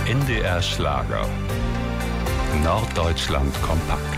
NDR Schlager. Norddeutschland kompakt.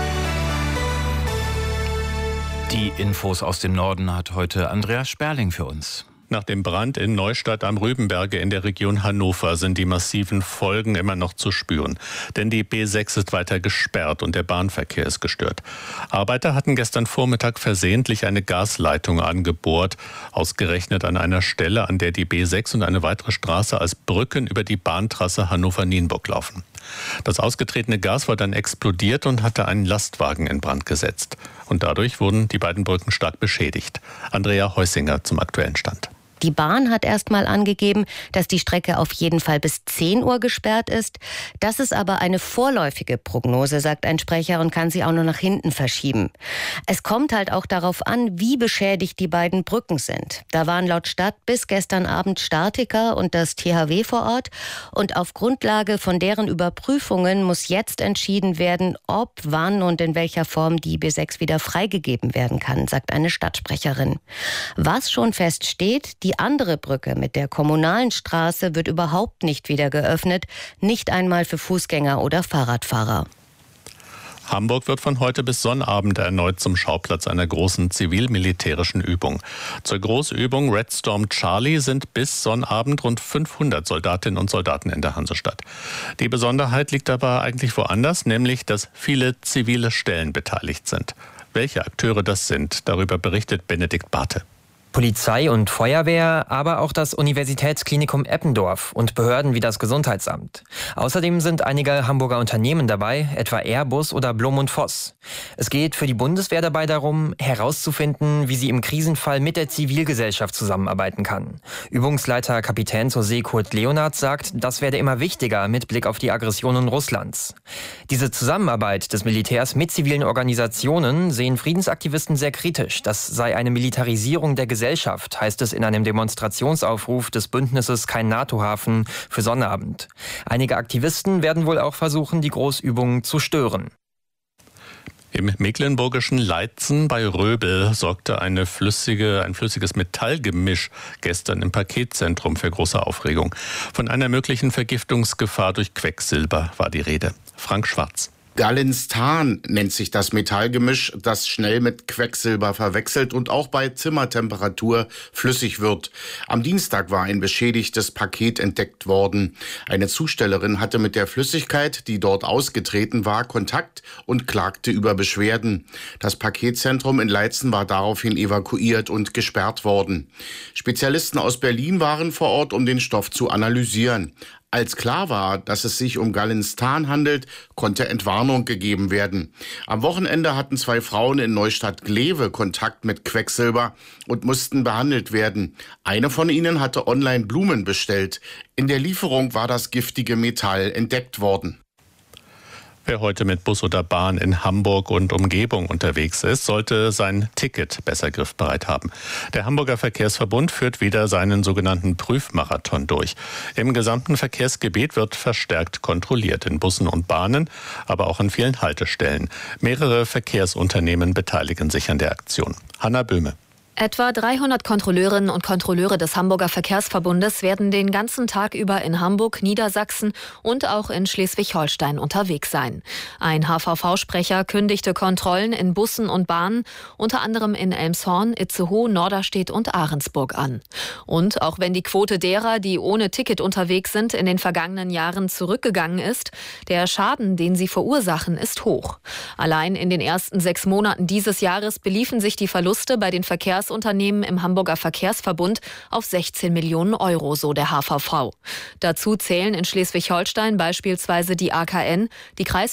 Die Infos aus dem Norden hat heute Andreas Sperling für uns. Nach dem Brand in Neustadt am Rübenberge in der Region Hannover sind die massiven Folgen immer noch zu spüren. Denn die B6 ist weiter gesperrt und der Bahnverkehr ist gestört. Arbeiter hatten gestern Vormittag versehentlich eine Gasleitung angebohrt. Ausgerechnet an einer Stelle, an der die B6 und eine weitere Straße als Brücken über die Bahntrasse Hannover-Nienburg laufen. Das ausgetretene Gas war dann explodiert und hatte einen Lastwagen in Brand gesetzt. Und dadurch wurden die beiden Brücken stark beschädigt. Andrea Heusinger zum aktuellen Stand. Die Bahn hat erstmal angegeben, dass die Strecke auf jeden Fall bis 10 Uhr gesperrt ist. Das ist aber eine vorläufige Prognose, sagt ein Sprecher, und kann sie auch nur nach hinten verschieben. Es kommt halt auch darauf an, wie beschädigt die beiden Brücken sind. Da waren laut Stadt bis gestern Abend Statiker und das THW vor Ort. Und auf Grundlage von deren Überprüfungen muss jetzt entschieden werden, ob, wann und in welcher Form die B6 wieder freigegeben werden kann, sagt eine Stadtsprecherin. Was schon feststeht, die andere Brücke mit der kommunalen Straße wird überhaupt nicht wieder geöffnet, nicht einmal für Fußgänger oder Fahrradfahrer. Hamburg wird von heute bis Sonnabend erneut zum Schauplatz einer großen zivil-militärischen Übung. Zur Großübung Red Storm Charlie sind bis Sonnabend rund 500 Soldatinnen und Soldaten in der Hansestadt. Die Besonderheit liegt aber eigentlich woanders, nämlich dass viele zivile Stellen beteiligt sind. Welche Akteure das sind, darüber berichtet Benedikt Barthe. Polizei und Feuerwehr, aber auch das Universitätsklinikum Eppendorf und Behörden wie das Gesundheitsamt. Außerdem sind einige Hamburger Unternehmen dabei, etwa Airbus oder Blom & Voss. Es geht für die Bundeswehr dabei darum, herauszufinden, wie sie im Krisenfall mit der Zivilgesellschaft zusammenarbeiten kann. Übungsleiter Kapitän zur See Kurt Leonard sagt, das werde immer wichtiger mit Blick auf die Aggressionen Russlands. Diese Zusammenarbeit des Militärs mit zivilen Organisationen sehen Friedensaktivisten sehr kritisch. Das sei eine Militarisierung der Gesellschaft, heißt es in einem Demonstrationsaufruf des Bündnisses Kein NATO-Hafen für Sonnabend. Einige Aktivisten werden wohl auch versuchen, die Großübungen zu stören. Im mecklenburgischen Leitzen bei Röbel sorgte ein flüssiges Metallgemisch gestern im Paketzentrum für große Aufregung. Von einer möglichen Vergiftungsgefahr durch Quecksilber war die Rede. Frank Schwarz. Gallinstan nennt sich das Metallgemisch, das schnell mit Quecksilber verwechselt und auch bei Zimmertemperatur flüssig wird. Am Dienstag war ein beschädigtes Paket entdeckt worden. Eine Zustellerin hatte mit der Flüssigkeit, die dort ausgetreten war, Kontakt und klagte über Beschwerden. Das Paketzentrum in Leitzen war daraufhin evakuiert und gesperrt worden. Spezialisten aus Berlin waren vor Ort, um den Stoff zu analysieren. Als klar war, dass es sich um Gallinstan handelt, konnte Entwarnung gegeben werden. Am Wochenende hatten 2 Frauen in Neustadt-Glewe Kontakt mit Quecksilber und mussten behandelt werden. Eine von ihnen hatte online Blumen bestellt. In der Lieferung war das giftige Metall entdeckt worden. Wer heute mit Bus oder Bahn in Hamburg und Umgebung unterwegs ist, sollte sein Ticket besser griffbereit haben. Der Hamburger Verkehrsverbund führt wieder seinen sogenannten Prüfmarathon durch. Im gesamten Verkehrsgebiet wird verstärkt kontrolliert, in Bussen und Bahnen, aber auch an vielen Haltestellen. Mehrere Verkehrsunternehmen beteiligen sich an der Aktion. Hanna Böhme. Etwa 300 Kontrolleurinnen und Kontrolleure des Hamburger Verkehrsverbundes werden den ganzen Tag über in Hamburg, Niedersachsen und auch in Schleswig-Holstein unterwegs sein. Ein HVV-Sprecher kündigte Kontrollen in Bussen und Bahnen, unter anderem in Elmshorn, Itzehoe, Norderstedt und Ahrensburg an. Und auch wenn die Quote derer, die ohne Ticket unterwegs sind, in den vergangenen Jahren zurückgegangen ist, der Schaden, den sie verursachen, ist hoch. Allein in den ersten 6 Monaten dieses Jahres beliefen sich die Verluste bei den Verkehrsunternehmen im Hamburger Verkehrsverbund auf 16 Millionen Euro, so der HVV. Dazu zählen in Schleswig-Holstein beispielsweise die AKN, die